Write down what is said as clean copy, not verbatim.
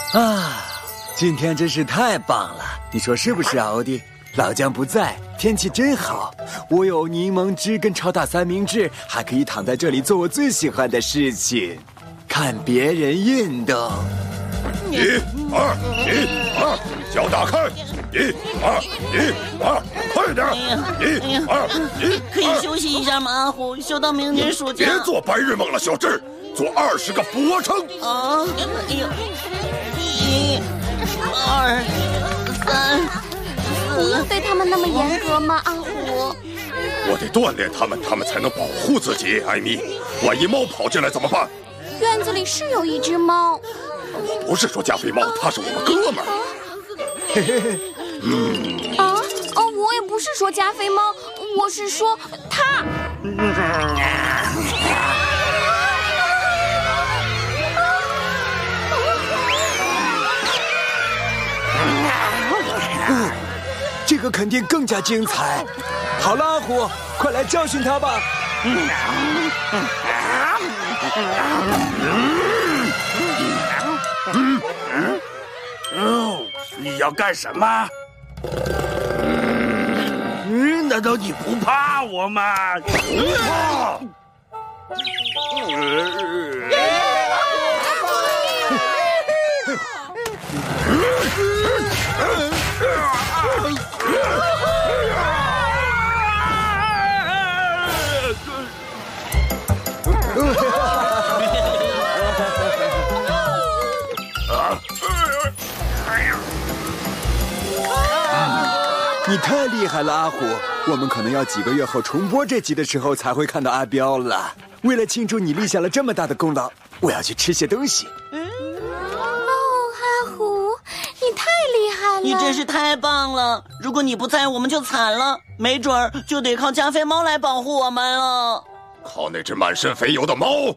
啊，今天真是太棒了，你说是不是啊，欧弟？老姜不在，天气真好，我有柠檬汁跟超大三明治，还可以躺在这里做我最喜欢的事情，看别人运动。 1、2、1、2，脚打开！1、2、1、2，快点！1、2、1。 可以休息一下吗，阿虎？休到明年暑假。 别做白日梦了，小智，做20个俯卧撑。 啊！哎呦！1、2、3、 你要对他们那么严格吗，阿虎？ 我得锻炼他们，他们才能保护自己。艾米，万一猫跑进来怎么办？ 院子里是有一只猫。 我不是说加菲猫，他是我们哥们儿。 我也不是说加菲猫，我是说他。 这个肯定更加精彩。好了，阿虎，快来教训他吧。 你要干什么？难道你不怕我吗？不怕。 你太厉害了，阿虎！我们可能要几个月后重播这集的时候才会看到阿彪了。为了庆祝你立下了这么大的功劳，我要去吃些东西。 阿虎，你太厉害了！ 你真是太棒了！如果你不在，我们就惨了，没准儿就得靠加菲猫来保护我们了。 靠那只满身肥油的猫，